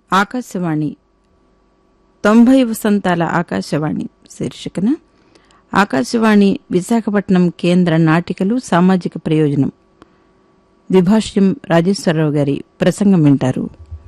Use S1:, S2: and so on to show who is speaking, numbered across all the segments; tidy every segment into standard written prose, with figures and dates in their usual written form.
S1: ఆకాశవాణి 90 వసంతాల ఆకాశవాణి శీర్షికన ఆకాశవాణి విశాఖపట్నం కేంద్ర నాటికలు సామాజిక ప్రయోజనం విభాష్యం రాజేశ్వరరావు గారి ప్రసంగం వింటారు.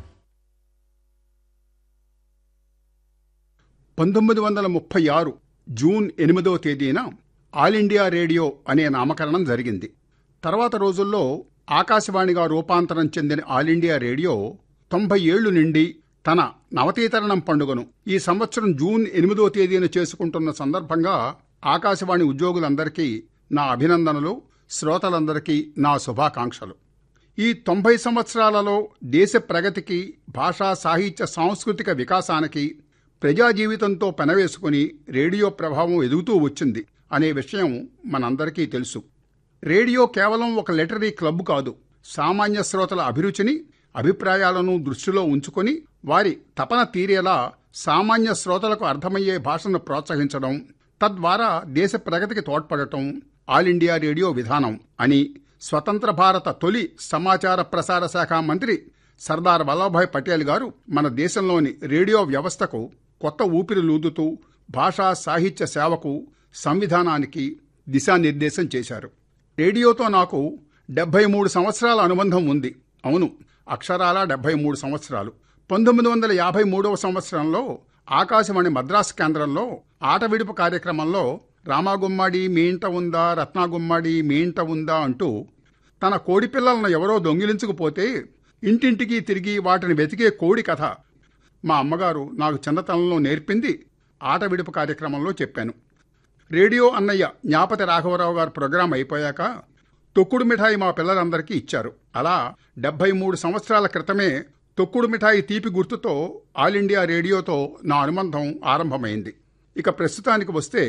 S2: 1936 జూన్ 8వ తేదీన ఆల్ ఇండియా రేడియో అనే నామకరణం జరిగింది. తర్వాత రోజుల్లో ఆకాశవాణిగా రూపాంతరం చెందిన ఆల్ ఇండియా రేడియో 90 ఏళ్లు నిండి తన నవతీకరణం పండుగను ఈ సంవత్సరం జూన్ 8వ తేదీన చేసుకుంటున్న సందర్భంగా ఆకాశవాణి ఉద్యోగులందరికీ నా అభినందనలు, శ్రోతలందరికీ నా శుభాకాంక్షలు. ఈ 90 సంవత్సరాలలో దేశ ప్రగతికి, భాషా సాహిత్య సాంస్కృతిక వికాసానికి ప్రజా జీవితంతో పెనవేసుకుని రేడియో ప్రభావం ఎదుగుతూ వచ్చింది అనే విషయం మనందరికీ తెలుసు. రేడియో కేవలం ఒక లిటరీ క్లబ్ కాదు. సామాన్య శ్రోతల అభిరుచిని, అభిప్రాయాలను దృష్టిలో ఉంచుకొని వారి తపన తీరేలా సామాన్య శ్రోతలకు అర్థమయ్యే భాషను ప్రోత్సహించడం, తద్వారా దేశ ప్రగతికి తోడ్పడటం ఆల్ ఇండియా రేడియో విధానం అని స్వతంత్ర భారత తొలి సమాచార ప్రసార శాఖ మంత్రి సర్దార్ వల్లభాయ్ పటేల్ గారు మన దేశంలోని రేడియో వ్యవస్థకు కొత్త ఊపిరిలూదుతూ భాషా సాహిత్య సేవకు, సంవిధానానికి దిశానిర్దేశం చేశారు. రేడియోతో నాకు 73 సంవత్సరాల అనుబంధం ఉంది. అవును, అక్షరాల 73 సంవత్సరాలు. 1953వ సంవత్సరంలో ఆకాశవాణి మద్రాసు కేంద్రంలో ఆట విడుపు కార్యక్రమంలో రామాగుమ్మాడి మీ ఇంట ఉందా, రత్నాగుమ్మాడి మీ ఇంట ఉందా అంటూ తన కోడిపిల్లలను ఎవరో దొంగిలించుకుపోతే ఇంటింటికి తిరిగి వాటిని వెతికే కోడి కథ మా అమ్మగారు నాకు చిన్నతనంలో నేర్పింది ఆట విడుపు కార్యక్రమంలో చెప్పాను. రేడియో అన్నయ్య జ్ఞాపతి రాఘవరావు గారు ప్రోగ్రాం అయిపోయాక తొక్కుడు మిఠాయి మా పిల్లలందరికీ ఇచ్చారు. అలా 73 సంవత్సరాల క్రితమే తొక్కుడు మిఠాయి తీపి గుర్తుతో ఆల్ ఇండియా రేడియోతో నా అనుబంధం ఆరంభమైంది. ఇక ప్రస్తుతానికి వస్తే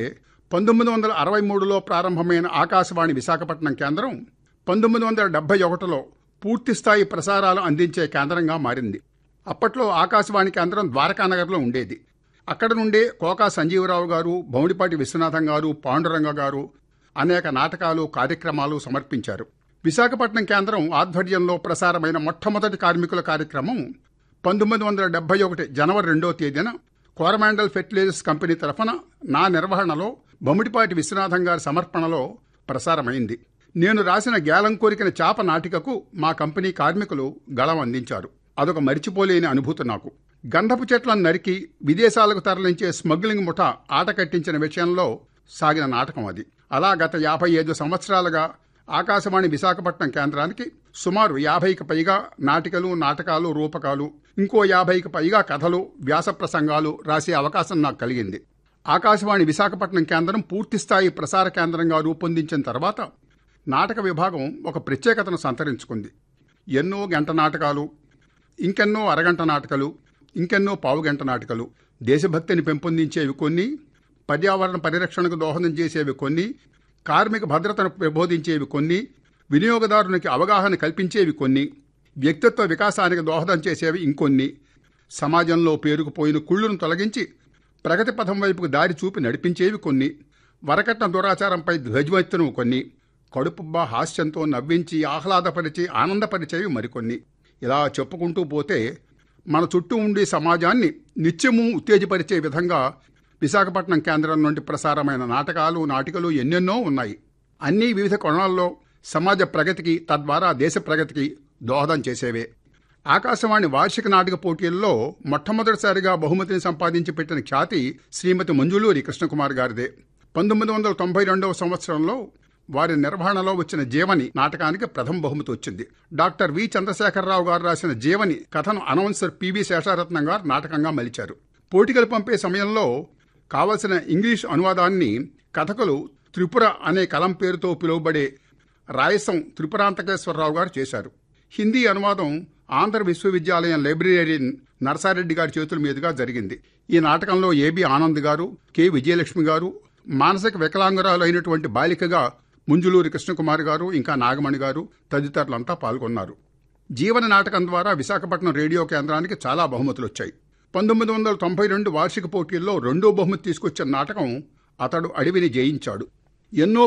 S2: 1963లో ప్రారంభమైన ఆకాశవాణి విశాఖపట్నం కేంద్రం 1971లో పూర్తిస్థాయి ప్రసారాలు అందించే కేంద్రంగా మారింది. అప్పట్లో ఆకాశవాణి కేంద్రం ద్వారకానగర్లో ఉండేది. అక్కడ నుండే కోకా సంజీవరావు గారు, బౌండిపాటి విశ్వనాథం గారు, పాండురంగ గారు అనేక నాటకాలు, కార్యక్రమాలు సమర్పించారు. విశాఖపట్నం కేంద్రం ఆధ్వర్యంలో ప్రసారమైన మొట్టమొదటి కార్మికుల కార్యక్రమం 1971 జనవరి 2వ తేదీన కోరమాండల్ ఫెర్టిలైజర్స్ కంపెనీ తరఫున నా నిర్వహణలో బొమ్మిడిపాటి విశ్వనాథం గారి సమర్పణలో ప్రసారమైంది. నేను రాసిన గేలం కోరికన చాప నాటికకు మా కంపెనీ కార్మికులు గళం అందించారు. అదొక మరిచిపోలేని అనుభూతి నాకు. గంధపు చెట్లను నరికి విదేశాలకు తరలించే స్మగ్లింగ్ ముఠా ఆట కట్టించిన విషయంలో సాగిన నాటకం అది. అలా గత 55 సంవత్సరాలుగా ఆకాశవాణి విశాఖపట్నం కేంద్రానికి సుమారు 50కి పైగా నాటికలు, నాటకాలు, రూపకాలు, ఇంకో 50కి పైగా కథలు, వ్యాస ప్రసంగాలు రాసే అవకాశం నాకు కలిగింది. ఆకాశవాణి విశాఖపట్నం కేంద్రం పూర్తిస్థాయి ప్రసార కేంద్రంగా రూపొందించిన తర్వాత నాటక విభాగం ఒక ప్రత్యేకతను సంతరించుకుంది. ఎన్నో గంట నాటకాలు, ఇంకెన్నో అరగంట నాటకాలు, ఇంకెన్నో పావుగంట నాటకాలు, దేశభక్తిని పెంపొందించేవి కొన్ని, పర్యావరణ పరిరక్షణకు దోహదం చేసేవి కొన్ని, కార్మిక భద్రతను ప్రబోధించేవి కొన్ని, వినియోగదారునికి అవగాహన కల్పించేవి కొన్ని, వ్యక్తిత్వ వికాసానికి దోహదం చేసేవి ఇంకొన్ని, సమాజంలో పేరుకుపోయిన కుళ్ళును తొలగించి ప్రగతి పథం వైపుకు దారి చూపి నడిపించేవి కొన్ని, వరకట్న దురాచారంపై ధ్వజమెత్తును కొన్ని, కడుపుబ్బా హాస్యంతో నవ్వించి ఆహ్లాదపరిచి ఆనందపరిచేవి మరికొన్ని. ఇలా చెప్పుకుంటూ పోతే మన చుట్టూ ఉండే సమాజాన్ని నిత్యము ఉత్తేజపరిచే విధంగా విశాఖపట్నం కేంద్రం నుండి ప్రసారమైన నాటకాలు, నాటికలు ఎన్నెన్నో ఉన్నాయి. అన్నీ వివిధ కోణాల్లో సమాజ ప్రగతికి, తద్వారా దేశ ప్రగతికి దోహదం చేసేవే. ఆకాశవాణి వార్షిక నాటక పోటీల్లో మొట్టమొదటిసారిగా బహుమతిని సంపాదించి పెట్టిన ఖ్యాతి శ్రీమతి మంజులూరి కృష్ణకుమార్ గారిదే. 1992వ సంవత్సరంలో వారి నిర్వహణలో వచ్చిన జీవని నాటకానికి ప్రథమ బహుమతి వచ్చింది. డాక్టర్ వి చంద్రశేఖరరావు గారు రాసిన జీవని కథను అనౌన్సర్ పివి శేషారత్నం గారు నాటకంగా మలిచారు. పోటీలు పంపే సమయంలో కావలసిన ఇంగ్లీష్ అనువాదాన్ని కథకులు త్రిపుర అనే కలం పేరుతో పిలువబడే రాయసం త్రిపురాంతకేశ్వరరావు గారు చేశారు. హిందీ అనువాదం ఆంధ్ర విశ్వవిద్యాలయం లైబ్రరీయన్ నరసారెడ్డి గారి చేతుల మీదుగా జరిగింది. ఈ నాటకంలో ఏబి ఆనంద్ గారు, కె విజయలక్ష్మి గారు, మానసిక వికలాంగురాలు అయినటువంటి బాలికగా ముంజులూరి కృష్ణకుమార్ గారు, ఇంకా నాగమణి గారు తదితరులంతా పాల్గొన్నారు. జీవన నాటకం ద్వారా విశాఖపట్నం రేడియో కేంద్రానికి చాలా బహుమతులు వచ్చాయి. 1992 వార్షిక పోటీల్లో 2వ బహుమతి తీసుకొచ్చిన నాటకం అతడు అడవిని జయించాడు. ఎన్నో